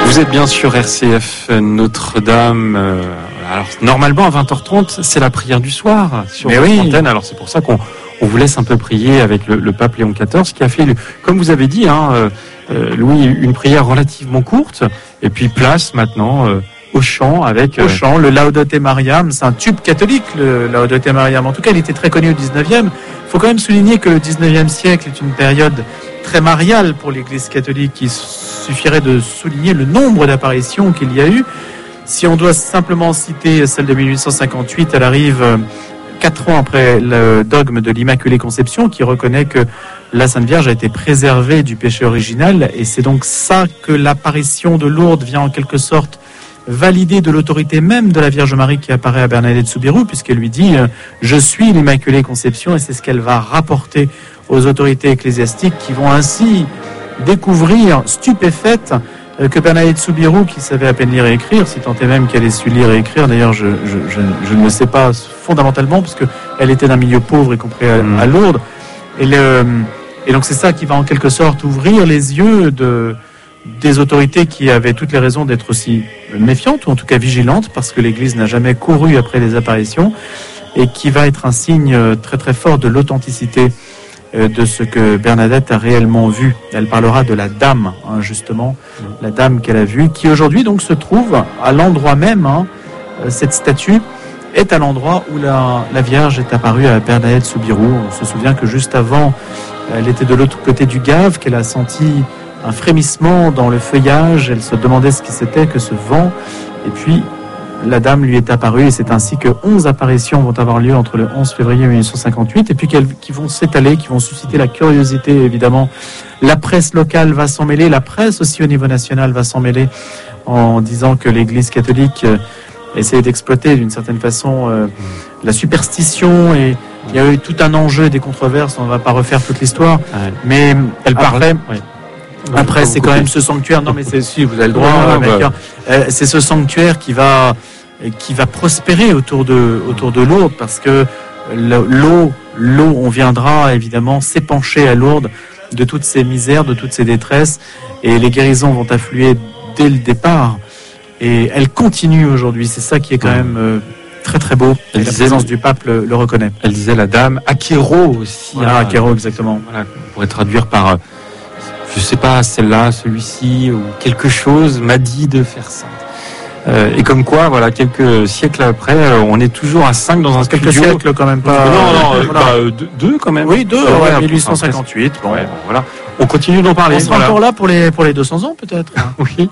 Vous êtes bien sur RCF Notre-Dame. Alors normalement à 20h30, c'est la prière du soir sur l'antenne. Alors c'est pour ça qu'on vous laisse un peu prier avec le pape Léon XIV, qui a fait, comme vous avez dit, Louis, une prière relativement courte. Et puis place maintenant au chant avec le Laudate Mariam. C'est un tube catholique, le Laudate Mariam. En tout cas, il était très connu au 19e. Il faut quand même souligner que le 19e siècle est une période très mariale pour l'Église catholique. Il suffirait de souligner le nombre d'apparitions qu'il y a eu. Si on doit simplement citer celle de 1858, elle arrive 4 ans après le dogme de l'Immaculée Conception, qui reconnaît que la Sainte Vierge a été préservée du péché original, et c'est donc ça que l'apparition de Lourdes vient en quelque sorte valider de l'autorité même de la Vierge Marie qui apparaît à Bernadette Soubirous, puisqu'elle lui dit « Je suis l'Immaculée Conception », et c'est ce qu'elle va rapporter aux autorités ecclésiastiques, qui vont ainsi découvrir, stupéfaites, que Bernadette Soubirous, qui savait à peine lire et écrire, si tant est même qu'elle ait su lire et écrire, d'ailleurs je ne le sais pas fondamentalement, parce qu'elle était d'un milieu pauvre, y compris à Lourdes, et donc c'est ça qui va en quelque sorte ouvrir les yeux des autorités qui avaient toutes les raisons d'être aussi méfiantes, ou en tout cas vigilantes, parce que l'Église n'a jamais couru après les apparitions, et qui va être un signe très très fort de l'authenticité de ce que Bernadette a réellement vu. Elle parlera de la dame, justement, la dame qu'elle a vue, qui aujourd'hui donc se trouve à l'endroit même, cette statue est à l'endroit où la Vierge est apparue à Bernadette Soubirous. On se souvient que juste avant, elle était de l'autre côté du Gave, qu'elle a senti un frémissement dans le feuillage, elle se demandait ce qui c'était que ce vent, et puis la dame lui est apparue, et c'est ainsi que 11 apparitions vont avoir lieu entre le 11 février 1858, et puis qui vont s'étaler, qui vont susciter la curiosité, évidemment. La presse locale va s'en mêler, la presse aussi au niveau national va s'en mêler, en disant que l'Église catholique essaie d'exploiter d'une certaine façon la superstition, et il y a eu tout un enjeu, des controverses, on ne va pas refaire toute l'histoire, mais elle parlait... Après, c'est quand même ce sanctuaire. Non, mais si vous avez le droit. C'est ce sanctuaire qui va prospérer autour de Lourdes, parce que l'eau, on viendra évidemment s'épancher à Lourdes de toutes ces misères, de toutes ces détresses, et les guérisons vont affluer dès le départ. Et elle continue aujourd'hui. C'est ça qui est quand même très très beau. Et la présence du pape le reconnaît. Elle disait la dame Akero aussi. Voilà, Akero, exactement. Voilà, on pourrait traduire par je sais pas, celle-là, celui-ci, ou quelque chose m'a dit de faire ça. Et comme quoi, voilà, quelques siècles après, on est toujours à 5 dans un studio. Quelques siècles quand même pas. Non, 2 quand même. Oui, 2, 1858. Bon, voilà. On continue d'en parler. On sera encore là pour les 200 ans, peut-être. Oui.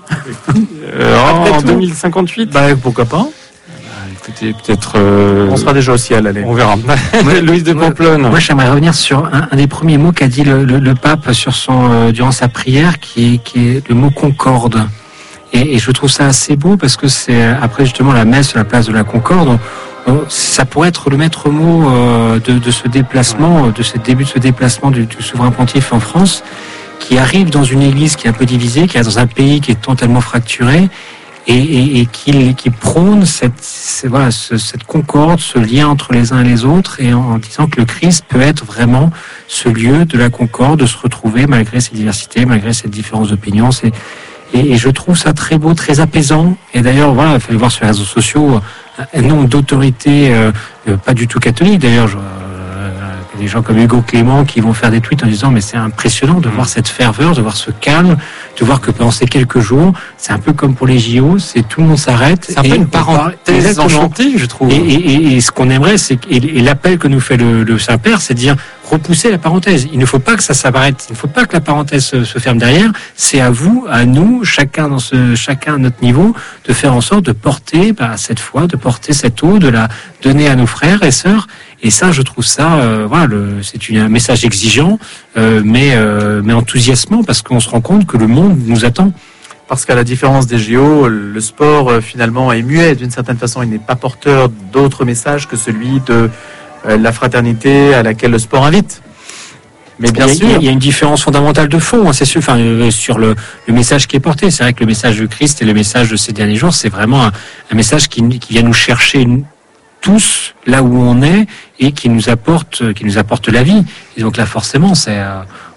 En 2058. Pourquoi pas. Écoutez, peut-être... On sera déjà au ciel, allez. On verra. Louise de Pamplonne. Moi, j'aimerais revenir sur un des premiers mots qu'a dit le pape sur durant sa prière, qui est le mot concorde. Et je trouve ça assez beau, parce que c'est après justement la messe à la place de la concorde, ça pourrait être le maître mot de ce déplacement, de ce début de ce déplacement du souverain pontife en France, qui arrive dans une église qui est un peu divisée, qui est dans un pays qui est totalement fracturé, et qui prône cette concorde, ce lien entre les uns et les autres, et en disant que le Christ peut être vraiment ce lieu de la concorde, de se retrouver malgré ses diversités, malgré ses différentes opinions. Et je trouve ça très beau, très apaisant. Et d'ailleurs, voilà, il fallait voir sur les réseaux sociaux un nombre d'autorités pas du tout catholiques. D'ailleurs, des gens comme Hugo Clément qui vont faire des tweets en disant mais c'est impressionnant de voir cette ferveur, de voir ce calme, de voir que pendant ces quelques jours, c'est un peu comme pour les JO, c'est tout le monde s'arrête. C'est un peu une parenthèse enchantée, je trouve. Et ce qu'on aimerait, c'est et l'appel que nous fait le Saint-Père, c'est de dire repousser la parenthèse. Il ne faut pas que ça s'arrête. Il ne faut pas que la parenthèse se ferme derrière. C'est à vous, à nous, chacun à notre niveau, de faire en sorte de porter cette foi, de porter cette eau, de la donner à nos frères et sœurs. Et ça, je trouve ça, c'est un message exigeant, mais enthousiasmant, parce qu'on se rend compte que le monde nous attend. Parce qu'à la différence des JO, le sport finalement est muet. D'une certaine façon, il n'est pas porteur d'autres messages que celui de la fraternité à laquelle le sport invite. Mais bien sûr, il y a une différence fondamentale de fond, c'est sûr. Sur le message qui est porté, c'est vrai que le message de Christ et le message de ces derniers jours, c'est vraiment un message qui vient nous chercher tous là où on est et qui nous apporte la vie. Et donc là, forcément,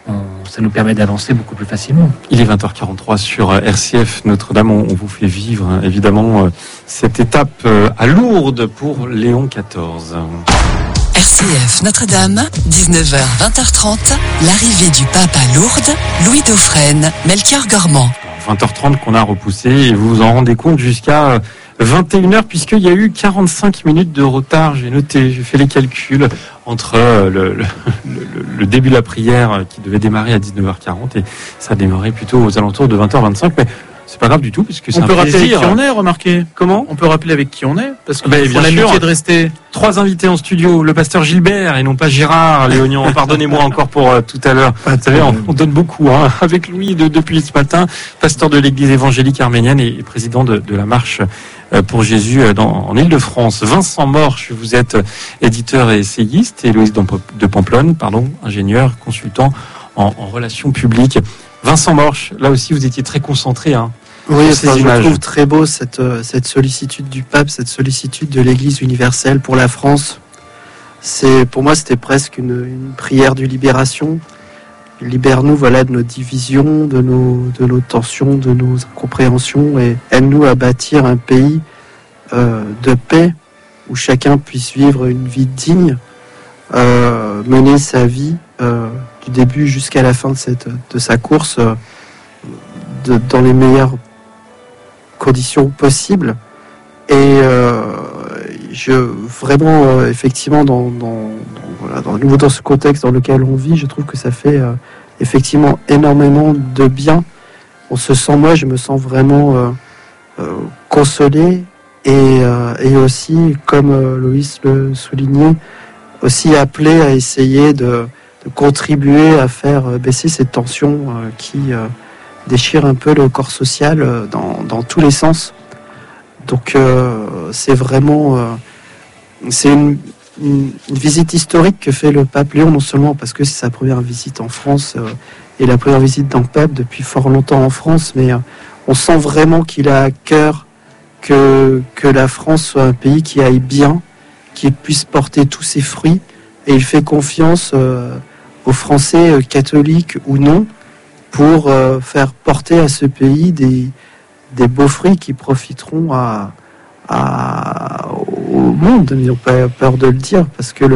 ça nous permet d'avancer beaucoup plus facilement. Il est 20h43 sur RCF Notre-Dame. On vous fait vivre évidemment cette étape à Lourdes pour Léon XIV. RCF Notre-Dame, 19h, 20h30, l'arrivée du pape à Lourdes, Louis Dauphren, Melchior Gormand. 20h30 qu'on a repoussé et vous vous en rendez compte jusqu'à 21h puisqu'il y a eu 45 minutes de retard. J'ai noté, j'ai fait les calculs entre le début de la prière qui devait démarrer à 19h40 et ça a démarré plutôt aux alentours de 20h25. Mais c'est pas grave du tout puisque c'est un plaisir. On peut rappeler qui on est, remarquez. Comment ? On peut rappeler avec qui on est parce que bien pour l'amitié de rester. 3 invités en studio, le pasteur Gilbert et non pas Gérard Léognan. Pardonnez-moi encore pour tout à l'heure. Vous savez, on donne beaucoup avec Louis depuis ce matin, pasteur de l'église évangélique arménienne et président de la marche pour Jésus en Île-de-France. Vincent Morche, vous êtes éditeur et essayiste, et Louise de Pamplonne, ingénieur, consultant en relations publiques. Vincent Morche, là aussi vous étiez très concentré. Oui, je trouve très beau cette sollicitude du pape, cette sollicitude de l'Église universelle pour la France. Pour moi, c'était presque une prière de libération. Libère-nous, de nos divisions, de nos tensions, de nos incompréhensions, et aide-nous à bâtir un pays de paix où chacun puisse vivre une vie digne, mener sa vie du début jusqu'à la fin de sa course dans les meilleures conditions possibles. Et effectivement dans ce contexte dans lequel on vit, je trouve que ça fait effectivement énormément de bien. Je me sens vraiment consolé et aussi, comme Loïs le soulignait, aussi appelé à essayer de contribuer à faire baisser ces tensions qui déchirent un peu le corps social dans tous les sens. Donc c'est vraiment c'est une visite historique que fait le pape Léon, non seulement parce que c'est sa première visite en France et la première visite d'un pape depuis fort longtemps en France, mais on sent vraiment qu'il a à cœur que la France soit un pays qui aille bien, qui puisse porter tous ses fruits, et il fait confiance aux Français, catholiques ou non, pour faire porter à ce pays des beaux fruits qui profiteront au monde. N'ayons pas peur de le dire, parce que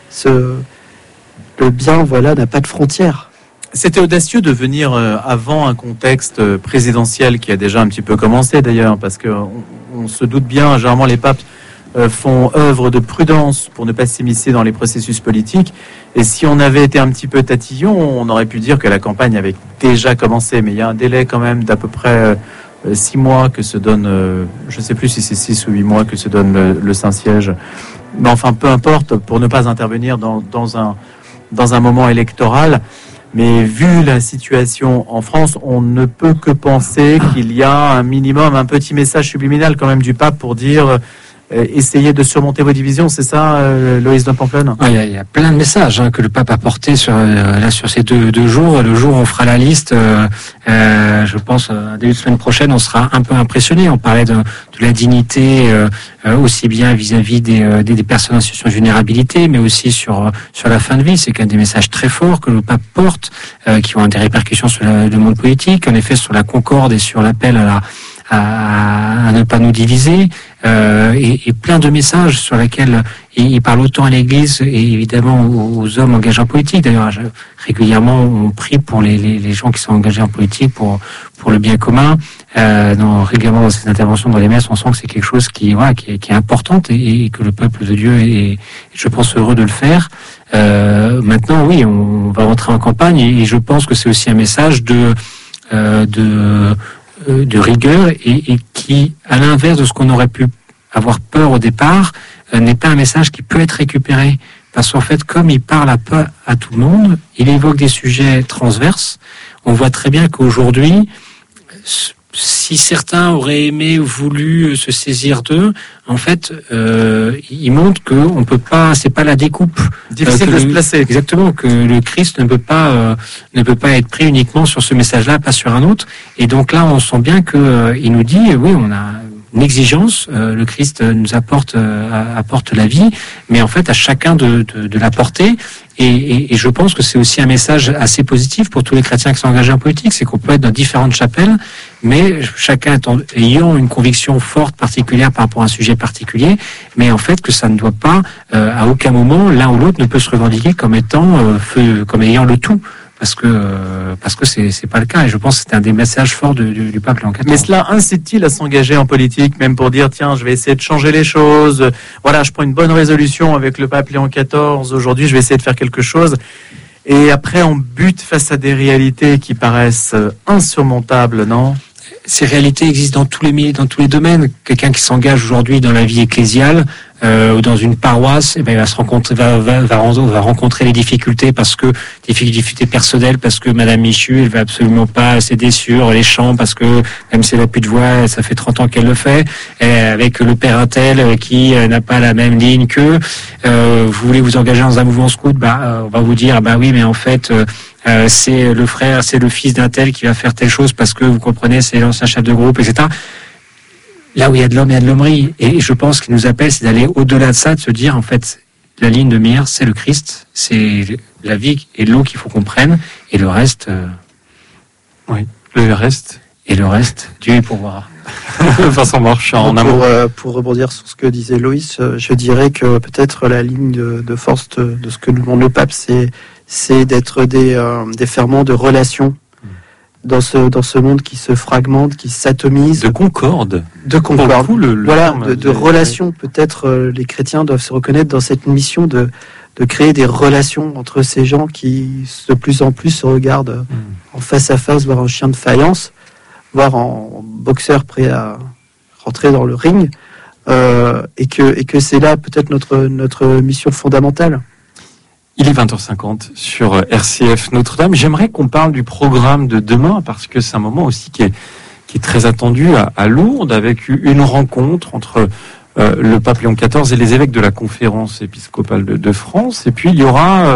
le bien, n'a pas de frontières. C'était audacieux de venir avant un contexte présidentiel qui a déjà un petit peu commencé d'ailleurs, parce que on se doute bien, généralement les papes font œuvre de prudence pour ne pas s'immiscer dans les processus politiques. Et si on avait été un petit peu tatillon, on aurait pu dire que la campagne avait déjà commencé. Mais il y a un délai quand même d'à peu près 6 mois que se donne, je ne sais plus si c'est 6 ou 8 mois que se donne le Saint-Siège. Mais enfin, peu importe, pour ne pas intervenir dans un moment électoral. Mais vu la situation en France, on ne peut que penser qu'il y a un minimum, un petit message subliminal quand même du pape pour dire essayez de surmonter vos divisions. C'est ça, Loïs de Pamplonne ? Il y a plein de messages que le pape a portés sur ces deux jours. Le jour où on fera la liste, je pense, début de semaine prochaine, on sera un peu impressionné. On parlait de la dignité, aussi bien vis-à-vis des personnes en situation de vulnérabilité, mais aussi sur la fin de vie. C'est quand même des messages très forts que le pape porte, qui ont des répercussions sur le monde politique, en effet sur la concorde et sur l'appel à ne pas nous diviser, et plein de messages sur lesquels il parle autant à l'Église et évidemment aux hommes engagés en politique. D'ailleurs, régulièrement, on prie pour les gens qui sont engagés en politique pour le bien commun. Régulièrement dans ces interventions dans les messes, on sent que c'est quelque chose qui est important et que le peuple de Dieu est, je pense, heureux de le faire. Maintenant, oui, on va rentrer en campagne et je pense que c'est aussi un message de rigueur et qui, à l'inverse de ce qu'on aurait pu avoir peur au départ, n'est pas un message qui peut être récupéré. Parce qu'en fait, comme il parle à tout le monde, il évoque des sujets transverses. On voit très bien qu'aujourd'hui, si certains auraient voulu se saisir d'eux, en fait, il montre que on peut pas, c'est pas la découpe. Difficile de se placer. Exactement, que le Christ ne peut pas être pris uniquement sur ce message-là, pas sur un autre. Et donc là, on sent bien que il nous dit, oui, une exigence. Le Christ nous apporte la vie, mais en fait à chacun de la porter. Et je pense que c'est aussi un message assez positif pour tous les chrétiens qui sont engagés en politique, c'est qu'on peut être dans différentes chapelles, mais chacun ayant une conviction forte, particulière par rapport à un sujet particulier, mais en fait que ça ne doit pas, à aucun moment, l'un ou l'autre ne peut se revendiquer comme comme ayant le tout. Parce que c'est pas le cas, et je pense que c'est un des messages forts du pape Léon XIV. Mais cela incite-t-il à s'engager en politique, même pour dire tiens, je vais essayer de changer les choses. Voilà, je prends une bonne résolution avec le pape Léon XIV. Aujourd'hui, je vais essayer de faire quelque chose. Et après, on bute face à des réalités qui paraissent insurmontables, non ? Ces réalités existent dans tous les domaines. Quelqu'un qui s'engage aujourd'hui dans la vie ecclésiale ou dans une paroisse, il va rencontrer les difficultés des difficultés personnelles, parce que Madame Michu, elle va absolument pas céder sur les chants, parce que même si elle a plus de voix, ça fait 30 ans qu'elle le fait, avec le père Intel qui n'a pas la même ligne qu'eux. Vous voulez vous engager dans un mouvement scout, on va vous dire, oui, mais en fait, c'est le frère, c'est le fils d'un tel qui va faire telle chose, parce que vous comprenez, c'est l'ancien chef de groupe, etc. Là où il y a de l'homme, il y a de l'hommerie. Et je pense qu'il nous appelle, c'est d'aller au-delà de ça, de se dire, en fait, la ligne de mire, c'est le Christ, c'est la vie et l'eau qu'il faut qu'on prenne, et le reste... Oui, le reste... Et le reste, Dieu est pourvoira. Vincent Marchand, en amour. Pour rebondir sur ce que disait Loïs, je dirais que peut-être la ligne de force de ce que nous demande le pape, c'est d'être des ferments de relations dans ce monde qui se fragmente, qui s'atomise. De concorde. Pour le coup, de relations. Peut-être les chrétiens doivent se reconnaître dans cette mission de créer des relations entre ces gens qui de plus en plus se regardent en face à face, voire en chien de faïence, voire en boxeur prêt à rentrer dans le ring, et que c'est là peut-être notre mission fondamentale. Il est 20h50 sur RCF Notre-Dame. J'aimerais qu'on parle du programme de demain, parce que c'est un moment aussi qui est très attendu à Lourdes, avec une rencontre entre le pape Léon XIV et les évêques de la conférence épiscopale de France. Et puis il y aura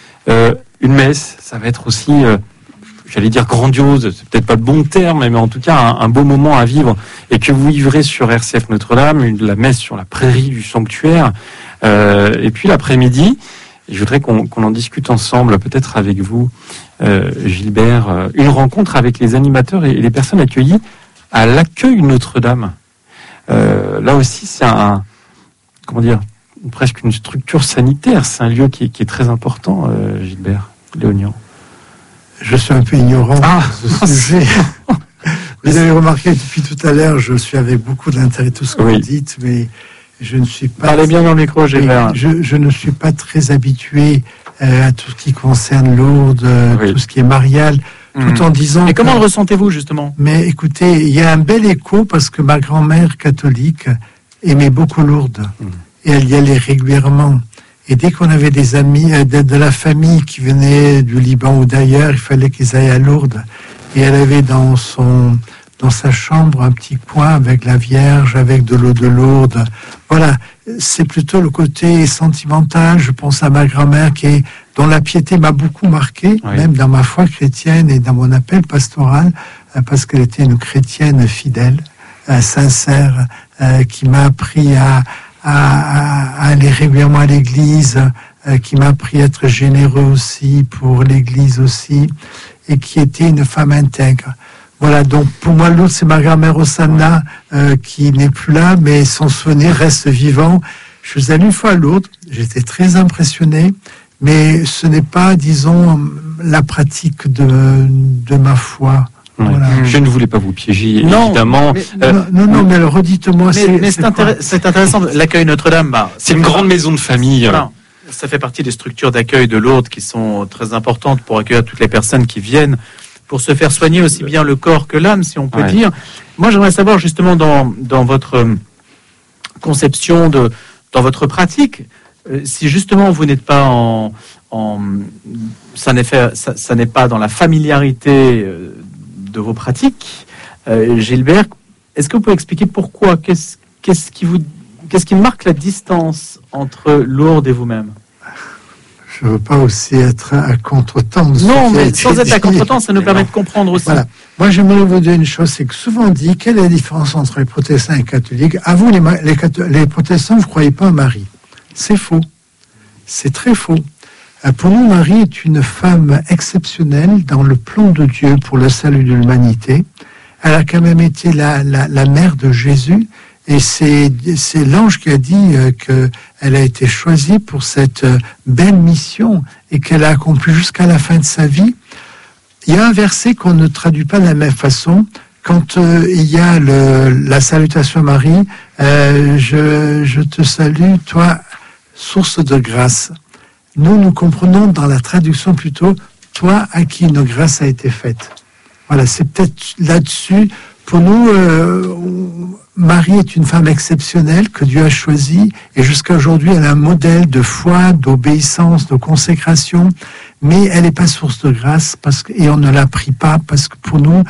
une messe. Ça va être aussi, j'allais dire grandiose, c'est peut-être pas le bon terme, mais en tout cas un beau moment à vivre, et que vous vivrez sur RCF Notre-Dame, la messe sur la prairie du sanctuaire. Et puis l'après-midi, je voudrais qu'on en discute ensemble, peut-être avec vous, Gilbert, une rencontre avec les animateurs et les personnes accueillies à l'accueil Notre-Dame. Là aussi, c'est presque une structure sanitaire. C'est un lieu qui est très important, Gilbert Léonian. Je suis un peu ignorant de ce sujet. Vous avez remarqué depuis tout à l'heure, je suis avec beaucoup d'intérêt tout ce que vous dites, mais je ne suis pas... Parlez bien dans le micro, Gilbert. Je ne suis pas très habitué à tout ce qui concerne Lourdes, tout ce qui est marial, tout en disant... Et comment le ressentez-vous, justement ? Mais écoutez, il y a un bel écho, parce que ma grand-mère catholique aimait beaucoup Lourdes, et elle y allait régulièrement. Et dès qu'on avait des amis de la famille qui venaient du Liban ou d'ailleurs, il fallait qu'ils aillent à Lourdes. Et elle avait dans sa chambre un petit coin avec la Vierge, avec de l'eau de Lourdes. Voilà, c'est plutôt le côté sentimental. Je pense à ma grand-mère dont la piété m'a beaucoup marqué, même dans ma foi chrétienne et dans mon appel pastoral, parce qu'elle était une chrétienne fidèle, sincère, qui m'a appris à aller régulièrement à l'église, qui m'a appris à être généreux aussi pour l'église aussi, et qui était une femme intègre. Voilà, donc pour moi, Lourdes, c'est ma grand-mère Osanna qui n'est plus là, mais son souvenir reste vivant. Je suis allé une fois à Lourdes, j'étais très impressionné, mais ce n'est pas, disons, la pratique de ma foi. Ouais. Voilà. Je ne voulais pas vous piéger, évidemment. Mais redites-moi. Mais c'est intéressant. L'accueil Notre-Dame, c'est une grande maison de famille. Voilà. Ça fait partie des structures d'accueil de Lourdes qui sont très importantes pour accueillir toutes les personnes qui viennent pour se faire soigner aussi bien le corps que l'âme, si on peut dire. Moi, j'aimerais savoir justement dans votre conception, dans votre pratique, si justement vous n'êtes pas ça n'est pas dans la familiarité de vos pratiques, Gilbert, est-ce que vous pouvez expliquer pourquoi, qu'est-ce qui marque la distance entre Lourdes et vous-même ? je veux pas aussi être à contre-temps de ce Non, qui a mais été sans être à dit. contre-temps, ça nous permet de comprendre aussi. Voilà. Moi, j'aimerais vous dire une chose, c'est que souvent on dit, quelle est la différence entre les protestants et les catholiques? À vous, les protestants, vous croyez pas à Marie. C'est faux. C'est très faux. Pour nous, Marie est une femme exceptionnelle dans le plan de Dieu pour le salut de l'humanité. Elle a quand même été la mère de Jésus. Et c'est l'ange qui a dit qu'elle a été choisie pour cette belle mission et qu'elle a accompli jusqu'à la fin de sa vie. Il y a un verset qu'on ne traduit pas de la même façon. Quand il y a la salutation Marie, je te salue, toi, source de grâce. Nous comprenons dans la traduction plutôt, toi à qui une grâce a été faite. Voilà, c'est peut-être là-dessus. Pour nous, Marie est une femme exceptionnelle que Dieu a choisie et jusqu'à aujourd'hui, elle est un modèle de foi, d'obéissance, de consécration, mais elle n'est pas source de grâce et on ne la prie pas parce que pour nous,